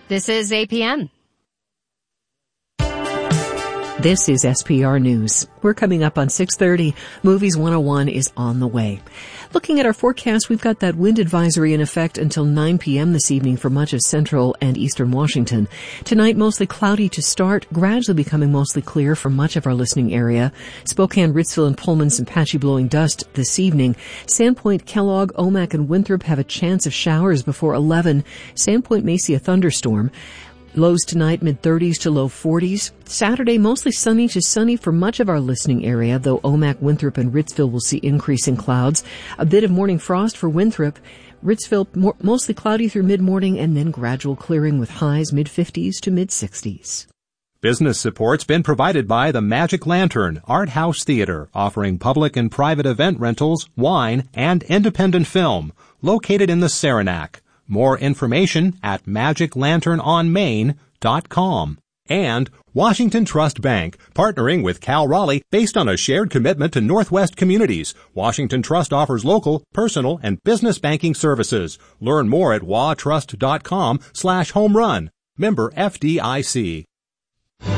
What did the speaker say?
This is APM. This is SPR News. We're coming up on 6:30. Movies 101 is on the way. Looking at our forecast, we've got that wind advisory in effect until 9 p.m. this evening for much of central and eastern Washington. Tonight, mostly cloudy to start, gradually becoming mostly clear for much of our listening area. Spokane, Ritzville, and Pullman, some patchy blowing dust this evening. Sandpoint, Kellogg, Omak, and Winthrop have a chance of showers before 11. Sandpoint may see a thunderstorm. Lows tonight, mid-30s to low 40s. Saturday, mostly sunny to sunny for much of our listening area, though Omak, Winthrop, and Ritzville will see increasing clouds. A bit of morning frost for Winthrop. Ritzville, mostly cloudy through mid-morning, and then gradual clearing with highs mid-50s to mid-60s. Business support's been provided by the Magic Lantern Art House Theater, offering public and private event rentals, wine, and independent film, located in the Saranac. More information at magiclanternonmain.com. And Washington Trust Bank, partnering with Cal Raleigh based on a shared commitment to Northwest communities. Washington Trust offers local, personal, and business banking services. Learn more at watrust.com/home run. Member FDIC.